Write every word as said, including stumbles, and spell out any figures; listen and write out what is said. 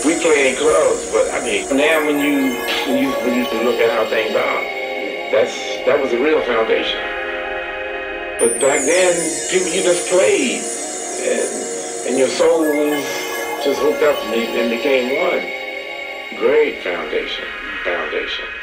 We play in clubs, but I mean, now when you when you when you look at how things are, that's that was the real foundation. But back then, people, you just played, and and your soul was just hooked up and, and became one. Great foundation, foundation.